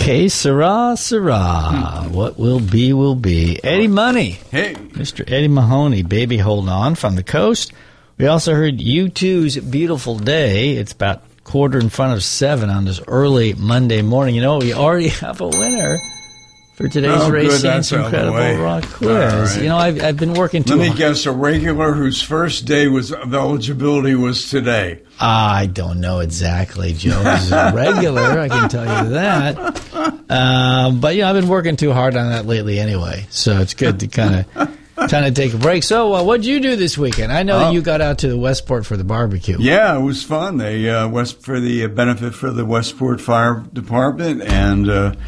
Que sera, sera. What will be, will be. Eddie Money. Hey. Mr. Eddie Mahoney, Baby Hold On from the coast. We also heard U2's Beautiful Day. It's about 6:45 on this early Monday morning. You know, we already have a winner for today's Ray Saints Incredible Rock Quiz. Right. You know, I've been working too hard. Let me guess, a regular whose first day of eligibility was today. I don't know exactly, Joe. He's a regular, I can tell you that. But, you know, I've been working too hard on that lately anyway, so it's good to kind of take a break. So what'd you do this weekend? I know that you got out to the Westport for the barbecue. Yeah, it was fun. They for the benefit for the Westport Fire Department, and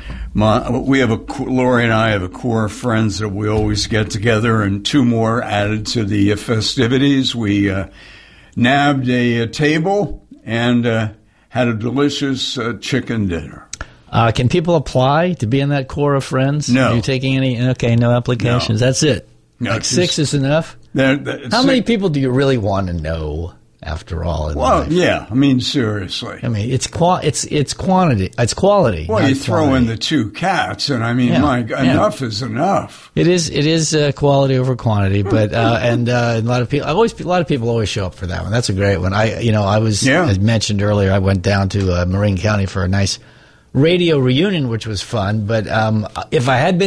Lori and I have a core of friends that we always get together, and two more added to the festivities. We nabbed a table and had a delicious chicken dinner. Can people apply to be in that core of friends? No. Are you taking any? Okay, no applications. No. That's it. No, like 6 is enough? How many people do you really want to know, after all, in life? Yeah. I mean, seriously. I mean, it's quantity. It's quality. Well, you throw quantity. in the two cats, and I mean, enough is enough. It is quality over quantity, but and a lot of people always show up for that one. That's a great one. As mentioned earlier, I went down to Marin County for a nice radio reunion, which was fun. But if I had been